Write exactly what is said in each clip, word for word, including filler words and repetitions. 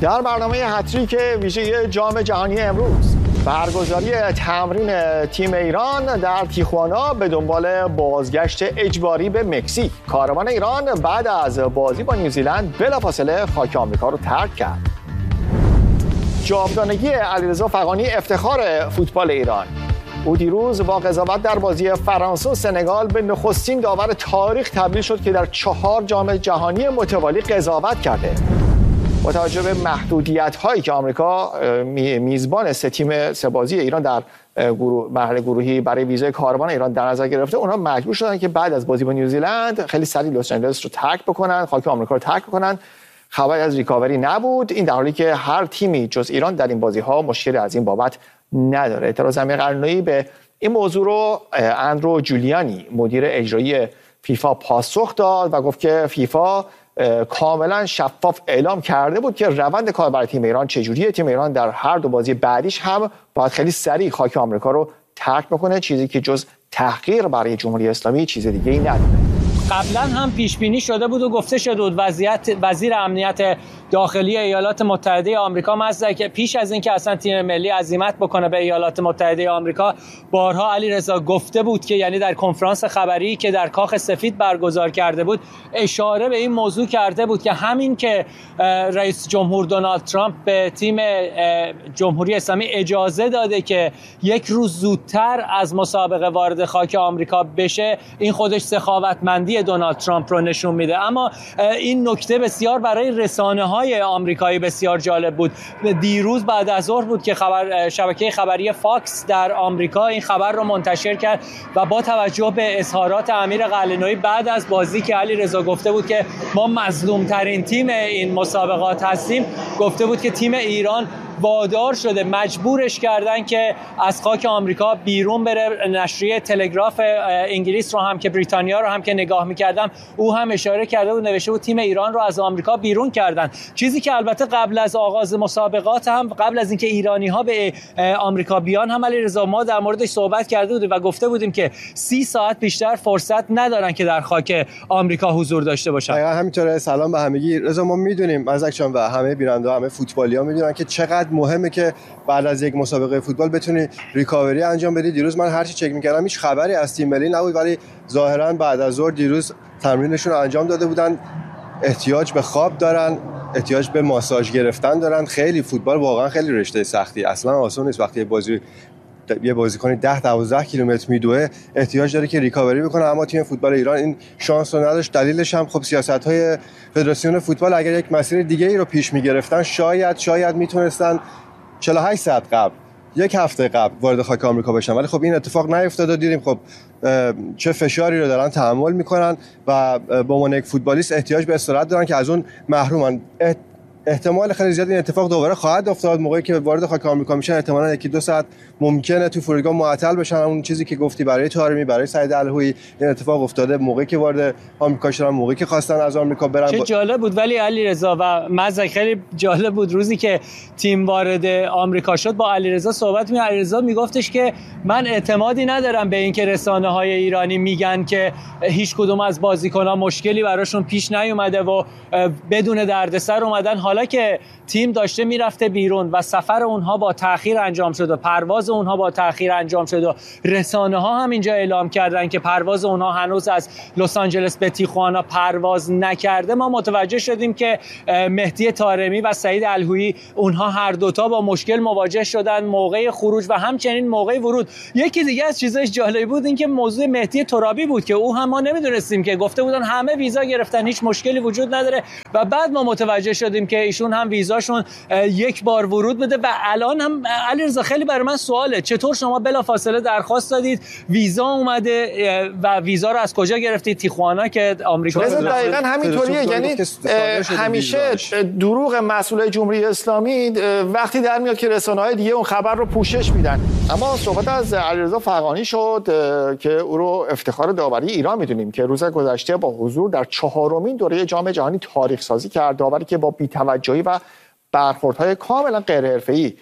در برنامه هتریک ویژه جام جهانی امروز برگزاری تمرین تیم ایران در تیخوانا به دنبال بازگشت اجباری به مکزیک. کاروان ایران بعد از بازی با نیوزیلند بلافاصله خاک آمریکا رو ترک کرد. جاودانگی علیرضا فغانی افتخار فوتبال ایران. او دیروز با قضاوت در بازی فرانسه و سنگال به نخستین داور تاریخ تبدیل شد که در چهار جام جهانی متوالی قضاوت کرده. با توجه به محدودیت‌هایی که آمریکا میزبان سه تیم سه بازی ایران در گروه مرحله گروهی برای ویزای کاروان ایران در نظر گرفته، اونها مجبور شدن که بعد از بازی با نیوزیلند خیلی سریع لس آنجلس رو ترک بکنن، خاک آمریکا رو ترک بکنن. خبری از ریکاوری نبود، این در حالی که هر تیمی جز ایران در این بازی‌ها مشکلی از این بابت نداره. اعتراض امیر قلعه‌نویی به این موضوع رو اندرو جولیانی مدیر اجرایی فیفا پاسخ داد و گفت که فیفا کاملا شفاف اعلام کرده بود که روند کار برای تیم ایران چجوریه. تیم ایران در هر دو بازی بعدیش هم باید خیلی سریع خاک آمریکا رو ترک بکنه، چیزی که جز تحقیر برای جمهوری اسلامی چیز دیگه ای نداره. قبلا هم پیش بینی شده بود و گفته شده بود وضعیت وزیر امنیت داخلی ایالات متحده آمریکا مزدک پیش از اینکه اصلا تیم ملی عزیمت بکنه به ایالات متحده آمریکا بارها علیرضا گفته بود که یعنی در کنفرانس خبری که در کاخ سفید برگزار کرده بود اشاره به این موضوع کرده بود که همین که رئیس جمهور دونالد ترامپ به تیم جمهوری اسلامی اجازه داده که یک روز زودتر از مسابقه وارد خاک آمریکا بشه، این خودش سخاوتمندی دونالد ترامپ رو نشون میده. اما این نکته بسیار برای رسانه‌های آمریکایی بسیار جالب بود. دیروز بعد از ظهر بود که خبر شبکه خبری فاکس در آمریکا این خبر رو منتشر کرد و با توجه به اظهارات امیر قلعه‌نویی بعد از بازی که علیرضا گفته بود که ما مظلوم ترین تیم این مسابقات هستیم، گفته بود که تیم ایران وادار شده، مجبورش کردن که از خاک آمریکا بیرون بره. نشریه تلگراف انگلیس رو هم که بریتانیا رو هم که نگاه می‌کردم، او هم اشاره کرده بود، نوشته بود تیم ایران رو از آمریکا بیرون کردن. چیزی که البته قبل از آغاز مسابقات هم قبل از اینکه ایرانی‌ها به آمریکا بیان هم علیرضا ما در موردش صحبت کرده بودیم و گفته بودیم که سی ساعت بیشتر فرصت ندارن که در خاک آمریکا حضور داشته باشن. دقیقاً همینطوره. سلام به همگی. رضا ما میدونیم مزدک جان و همه بیننده‌ها، همه فوتبالی‌ها میدونن که چقدر مهمه که بعد از یک مسابقه فوتبال بتونی ریکاوری انجام بدی. دیروز من هر چی چک می‌کردم هیچ خبری از تیم ملی نبود، ولی ظاهراً بعد از ظهر دیروز تمرینشون رو انجام داده بودن. احتیاج به خواب دارن، احتیاج به ماساژ گرفتن دارن. خیلی فوتبال واقعا خیلی رشته سختی، اصلا آسون نیست. وقتی بازی یه بازیکن ده دوازده کیلومتر میدوه احتیاج داره که ریکاوری بکنه، اما تیم فوتبال ایران این شانس رو نداشت. دلیلش هم خب سیاست‌های فدراسیون فوتبال، اگر یک مسیر دیگه ای رو پیش می‌گرفتن شاید شاید میتونستن چهل و هشت ساعت قبل، یک هفته قبل وارد خاک آمریکا بشن، ولی خب این اتفاق نیفتاد و دیدیم خب چه فشاری رو دارن تحمل میکنن و به عنوان یک فوتبالیست احتیاج به استراحت دارن که از اون محرومن. احتمال خیلی زیاد این اتفاق دوباره خواهد افتاد موقعی که وارد خاک آمریکا میشن. احتمالاً یکی دو ساعت ممکنه تو فرودگاه معطل بشن. اون چیزی که گفتی برای طارمی، برای سعید الهویی این اتفاق افتاده موقعی که وارد آمریکا شدن، موقعی که خواستن از آمریکا برن. چه جالب بود. ولی علیرضا و مزدک خیلی جالب بود روزی که تیم وارد آمریکا شد با علیرضا صحبت می علیرضا میگفتش که من اعتمادی ندارم به اینکه رسانه‌های ایرانی میگن که هیچ کدوم از بازیکن‌ها مشکلی براشون پیش نیومده و بدون دردسر اومدن، حالا که تیم داشته میرفته بیرون و سفر اونها با تأخیر انجام شد و پرواز اونها با تأخیر انجام شد و رسانه ها هم اینجا اعلام کردن که پرواز اونها هنوز از لس آنجلس به تیخوانا پرواز نکرده. ما متوجه شدیم که مهدی طارمی و سعید الهویی اونها هر دوتا با مشکل مواجه شدن موقع خروج و همچنین موقع ورود. یکی دیگه از چیزاش جالب بود این که موضوع مهدی ترابی بود که او هم ما نمیدونستیم، که گفته بودن همه ویزا گرفتن، هیچ مشکلی وجود نداره و بعد ما متوجه شدیم که ایشون هم ویزاشون یک بار ورود بده. و الان هم علیرضا خیلی برای من سواله چطور شما بلافاصله درخواست دادید، ویزا اومده و ویزا رو از کجا گرفتید؟ تیخوانا که آمریکا. دقیقاً همینطوریه. یعنی همیشه دروغ مسئولای جمهوری اسلامی وقتی در میاد که رسانه‌های دیگه اون خبر رو پوشش میدن. اما صحبت از علیرضا فغانی شد که او رو افتخار داوری ایران میدونیم که روز گذشته با حضور در چهارمین دوره جام جهانی تاریخ سازی کرد. داوری که با بی‌توجهی و برخوردهای کاملا غیر حرفه‌ای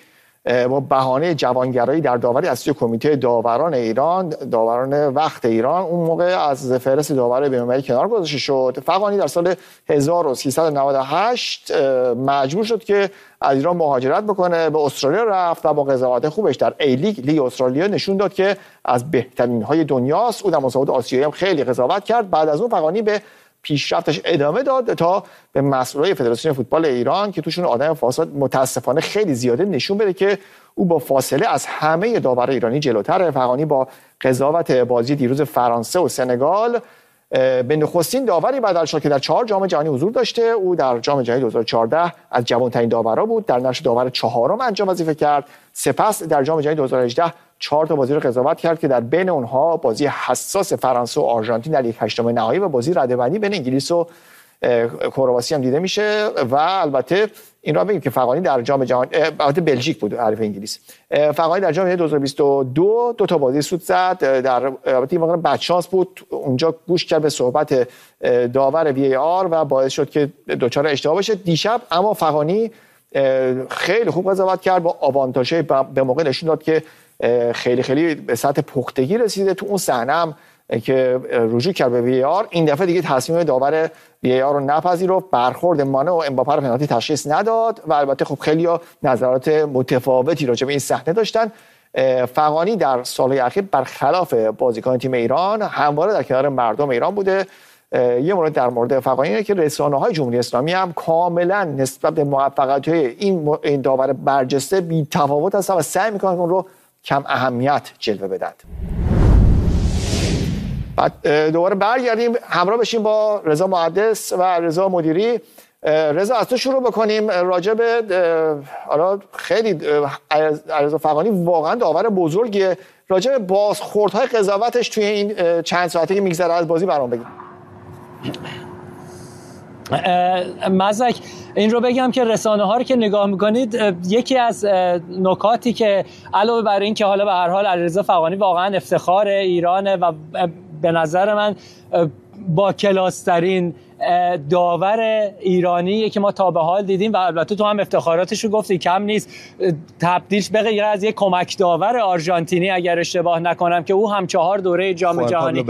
با بهانه جوانگرایی در داوری از سوی کمیته داوران ایران، داوران وقت ایران، اون موقع از فهرست داور بین‌المللی کنار گذاشته شد. فغانی در سال هزار و سیصد و نود و هشت مجبور شد که از ایران مهاجرت بکنه، به استرالیا رفت و با قضاوت خوبش در ای لیگ لیگ استرالیا نشون داد که از بهترین های دنیاست. او در مسابقات آسیایی هم خیلی قضاوت کرد. بعد از اون فغانی به پیشرفتش ادامه داد تا به مسئولای فدراسیون فوتبال ایران که توشون آدم فاسد متاسفانه خیلی زیاده نشون بده که او با فاصله از همه داوران ایرانی جلوتره. فغانی با قضاوت بازی دیروز فرانسه و سنگال به نخستین داوری بدل شد که در چهار جام جهانی حضور داشته. او در جام جهانی دو هزار و چهارده از جوان‌ترین داورا بود، در نقش داور چهارم انجام وظیفه کرد. سپس در جام جهانی دو هزار و هجده چهار تا بازی رو قضاوت کرد که در بین اونها بازی حساس فرانسه و آرژانتین در یک هشتم نهایی و بازی رده‌بندی بین انگلیس و کرواسی هم دیده میشه. و البته این را بگیم که فغانی در جام جهانی، البته بلژیک بود حریف انگلیس، فغانی در جام جهانی دو هزار و بیست و دو دو تا بازی سود زد. در البته این واقعا بدشانس بود، اونجا گوش کرد به صحبت داور وی ای آر و باعث شد که دچار اشتباه بشه دیشب. اما فغانی خیلی خوب قضاوت کرد، با آوانتاژ به موقع نشون داد که خیلی خیلی به سطح پختگی رسیده. تو اون صحنه هم که رجوع کرد به وی ای آر، این دفعه دیگه تصمیم داور وی ای آر رو نپذیرفت، برخورد مانه و امباپه رو پنالتی تشخیص نداد و البته خب خیلی‌ها نظرات متفاوتی راجع به این صحنه داشتن. فغانی در سال‌های اخیر برخلاف بازیکن تیم ایران همواره در کنار مردم ایران بوده. یه مورد در مورد فغانی اینه که رسانه‌های جمهوری اسلامی هم کاملا نسبت به موفقیت‌های این این داور برجسته بی‌تفاوت هستن و سعی می‌کنن اون رو کم اهمیت جلوه بدن. بعد دوباره برگردیم همراه بشیم با رضا محدث و رضا مدیری. رضا از تو شروع بکنیم راجع به حالا خیلی رضا فغانی واقعا داور بزرگیه، راجع به بازخوردهای قضاوتش توی این چند ساعته که میگذره از بازی برام بگیم. مزک این رو بگم که رسانه ها رو که نگاه میکنید، یکی از نکاتی که علاوه بر این که حالا به هر حال علیرضا فغانی واقعا افتخار ایرانه و به نظر من با کلاسترین داور ایرانیه که ما تا به حال دیدیم و البته تو هم افتخاراتش رو گفتی کم نیست، تبدیلش به غیر از یک کمک داور آرژانتینی اگر اشتباه نکنم که او هم چهار دوره جام جهانی.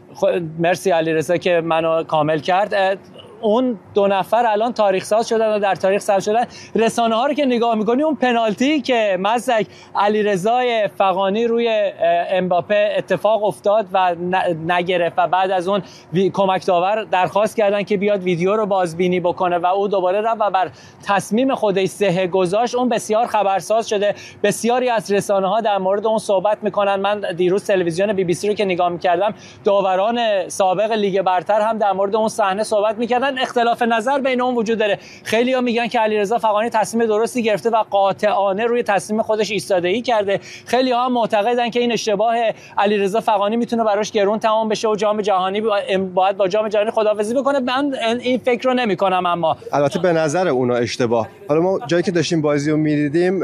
مرسی علیرضا که منو کامل کرد. اون دو نفر الان تاریخ ساز شدن و در تاریخ ثبت شدن. رسانه ها رو که نگاه میکنی، اون پنالتی که مزک علیرضا فغانی روی امباپه اتفاق افتاد و نگرفت و بعد از اون کمک داور درخواست کردن که بیاد ویدیو رو بازبینی بکنه و او دوباره رفت و بر تصمیم خودش صحه گذاشت، اون بسیار خبرساز شده. بسیاری از رسانه ها در مورد اون صحبت میکنن. من دیروز تلویزیون بی بی سی رو که نگاه میکردم، داوران سابق لیگ برتر هم در مورد اون صحنه صحبت میکردن. اختلاف نظر بین اون وجود داره. خیلی‌ها میگن که علیرضا فغانی تصمیم درستی گرفته و قاطعانه روی تصمیم خودش ایستادگی کرده. خیلی‌ها هم معتقدن که این اشتباه علیرضا فغانی میتونه براش گرون تمام بشه و جام جهانی باید با جام جهانی خداحافظی بکنه. من این فکر رو نمی‌کنم. اما البته به نظر اونا اشتباه. حالا ما جایی که داشتیم بازی رو می‌دیدیم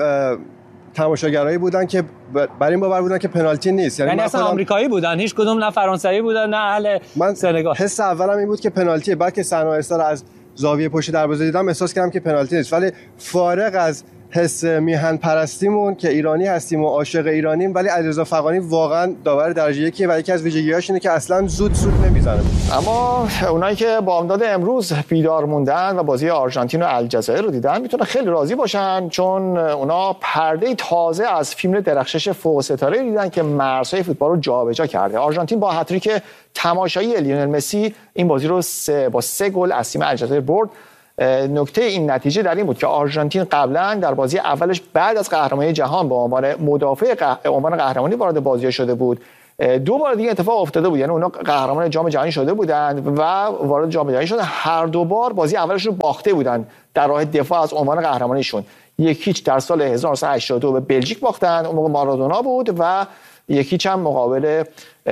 تماشاگرایی بودن که بر این باور بودن که پنالتی نیست، یعنی اصلا آمریکایی بودن، هیچ کدوم نه فرانسوی بودن نه اهل سنگال. حس اولم این بود که پنالتیه، بعد که صحنه استار از زاویه پشت دروازه دیدم احساس کردم که پنالتی نیست. ولی فارغ از حس میهن پرستیمون که ایرانی هستیم و عاشق ایرانیم، ولی علیرضا فغانی واقعا داور درجه یکیه و یکی از ویژگی‌هاش اینه که اصلا زود زود نمیزنه. اما اونایی که با امداد امروز بیدار موندن و بازی آرژانتین و الجزایر رو دیدن میتونن خیلی راضی باشن، چون اونا پرده تازه از فیلم درخشش فوق ستاره دیدن که مرزهای فوتبال رو جابجا کرده. آرژانتین با هتریک تماشایی لیونل مسی این بازی رو سه با سه گل از تیم الجزایر برد. نکته این نتیجه در این بود که آرژانتین قبلا در بازی اولش بعد از قهرمانی جهان با عنوان مدافع عنوان قهرمانی وارد بازی شده بود. دو بار دیگه اتفاق افتاده بود، یعنی اونا قهرمان جام جهانی شده بودند و وارد جام جهانی شدن. هر دو بار بازی اولش رو باخته بودند در راه دفاع از عنوان قهرمانیشون. یک هیچ در سال هزار و نهصد و هشتاد و دو به بلژیک باختن، اون موقع مارادونا بود، و یکی چند مقابل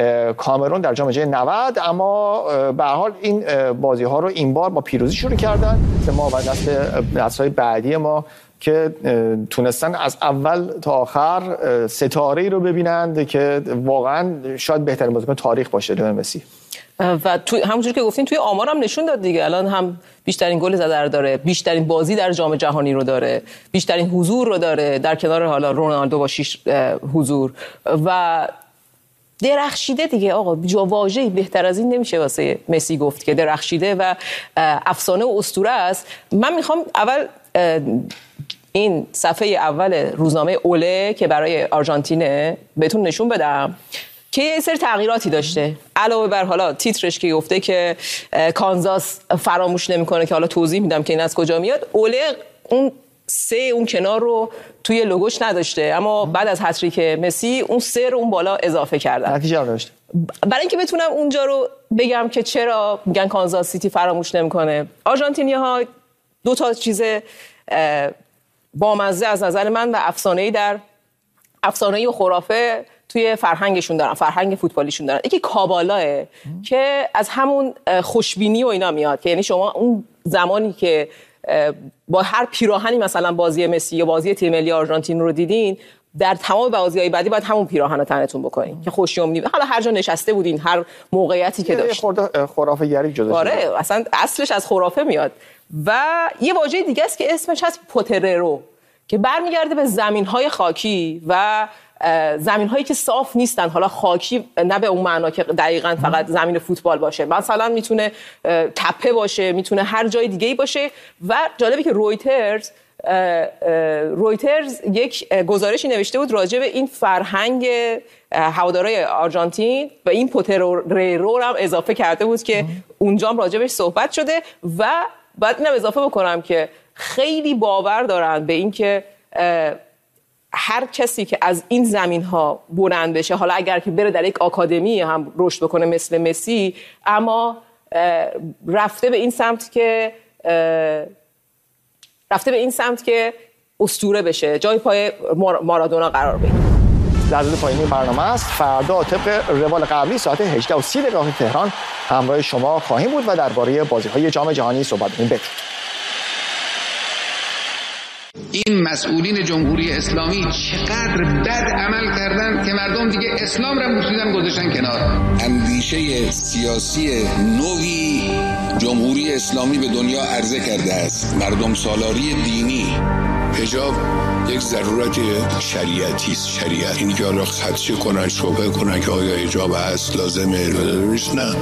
کامرون در جام جهانی نود. اما به هر حال این بازی ها رو این بار با پیروزی شروع کردن. ما و نسل نسل‌های بعدی ما که تونستن از اول تا آخر ستاره‌ای رو ببینند که واقعا شاید بهترین بازیکن تاریخ باشه لیونل مسی. و تو همونجوری که گفتین توی آمارم نشون داد دیگه، الان هم بیشترین گل زده رو داره، بیشترین بازی در جام جهانی رو داره، بیشترین حضور رو داره در کنار حالا رونالدو با شش حضور و درخشیده دیگه. آقا واژه‌ای بهتر از این نمیشه واسه مسی گفت که درخشیده و افسانه و اسطوره است. من میخوام اول این صفحه اول روزنامه اوله که برای آرژانتینه بهتون نشون بدم که یه سری تغییراتی داشته، علاوه بر حالا تیترش که گفته که کانزاس فراموش نمیکنه که حالا توضیح میدم که این از کجا میاد. اوله اون سه اون کنار رو توی لوگوش نداشته، اما بعد از هتریک مسی اون سه رو اون بالا اضافه کردن. نتیجه داشت. برای اینکه بتونم اونجا رو بگم که چرا میگن کانزاس سیتی فراموش نمیکنه، آرژانتینی‌ها دو تا چیز بامزه از نظر من و افسانه‌ای در افسانه‌ای و خرافه توی فرهنگشون دارن، فرهنگ فوتبالیشون دارن. یکی کابالاه که از همون خوشبینی و اینا میاد، که یعنی شما اون زمانی که با هر پیراهنی مثلا بازی مسی یا بازی تیم ملی آرژانتین رو دیدین، در تمام بازی‌های بعدی باید همون پیراهن رو تنتون بکنین که خوشیومنی، حالا هر جا نشسته بودین، هر موقعیتی که داشت. خورده خرافه گری جدا شده. آره اصلا اصلش از خرافه میاد. و یه واژه دیگه است که اسمش هست پوتررو، که برمیگرده به زمین‌های خاکی و زمین‌هایی که صاف نیستن. حالا خاکی نه به اون معنا که دقیقاً فقط زمین فوتبال باشه، مثلا میتونه تپه باشه، میتونه هر جای دیگه‌ای باشه. و جالبه که رویترز رویترز یک گزارشی نوشته بود راجع به این فرهنگ هوادارهای آرژانتین و این پوتررو هم اضافه کرده بود که اونجا هم راجع بهش صحبت شده. و بعد اینم اضافه بکنم که خیلی باور دارن به این که هر کسی که از این زمین ها بلند بشه، حالا اگر که بره در یک آکادمی هم رشد بکنه مثل مسی، اما رفته به این سمت که رفته به این سمت که اسطوره بشه، جای پای مارادونا قرار بگیره. لحظه پایانی برنامه است. فردا طبق روال قبلی ساعت هجده و سی دقیقه تهران همراه شما خواهیم بود و درباره بازی‌های جام جهانی صحبت کنیم. این مسئولین جمهوری اسلامی چقدر بد عمل کردن که مردم دیگه اسلام را بوسیدن گذاشتن کنار. اندیشه سیاسی نوی جمهوری اسلامی به دنیا عرضه کرده است. مردم سالاری دینی. حجاب یک ضرورت شریعتی است. شریعت اینی که حالا خدشه کنن، شبه کنن که آیا حجاب هست لازمه نیست، نه.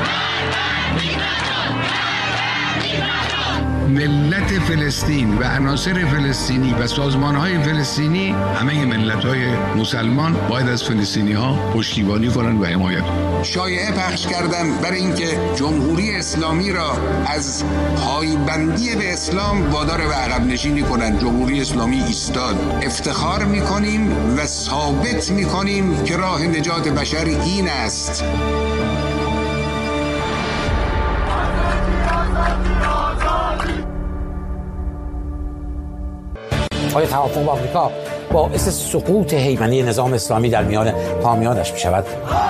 ملت فلسطین و عناصر فلسطینی و سازمان‌های فلسطینی، همه ملت‌های مسلمان باید از فلسطینی‌ها پشتیبانی کنند و حمایت کنند. شایعه پخش کردن برای اینکه جمهوری اسلامی را از پایبندی به اسلام وادار به عقب نشینی کنند. جمهوری اسلامی ایستاد. افتخار می‌کنیم و ثابت می‌کنیم که راه نجات بشر این است. آیا توافق با آمریکا باعث سقوط هیمنه نظام اسلامی در میان حامیانش می شود؟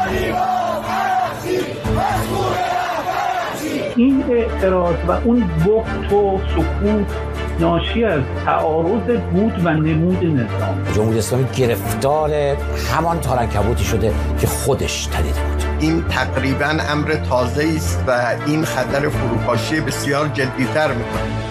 این اعتراض و اون بغض و سکوت ناشی از تعارض بود و نمود نظام. جمهوری اسلامی گرفتار همان تارنکبوتی شده که خودش تنیده بود. این تقریباً امر تازه‌ای است و این خطر فروپاشی بسیار جدی‌تر می‌کند.